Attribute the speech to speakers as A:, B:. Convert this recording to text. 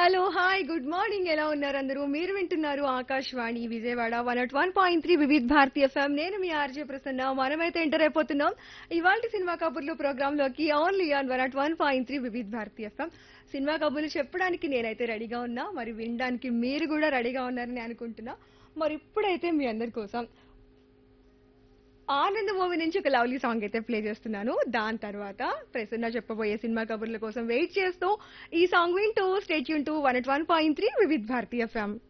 A: hello hi good morning ఎలా ఉన్నారు అందరూ మీరు వింటున్నారు ఆకాశవాణి విజయవాడ 101.3 వివిధ్ భారతి ఎఫ్ఎం నేను మీ ఆర్జే ప్రసన్న మనమైతే ఎంటర్ అయిపోతున్నాం ఇవాల్టి సినిమా కబుర్లు ప్రోగ్రామ్ లోకి only on 101.3 Vividh Bharati FM cinema కబుర్లు చెప్పడానికి నేనైతే రెడీగా ఉన్నా మరి వినడానికి మీరు కూడా రెడీగా ఉన్నారని అనుకుంటున్నా మరి ఇప్పుడైతే మీ అందరి కోసం ఆనంద్ మూవీ నుంచి ఒక లవ్లీ సాంగ్ అయితే ప్లే చేస్తున్నాను దాని తర్వాత ప్రసన్న చెప్పబోయే సినిమా కబుర్ల కోసం వెయిట్ చేస్తూ ఈ సాంగ్ వింటూ state Yoon to 101.3 Vividh Bharati FM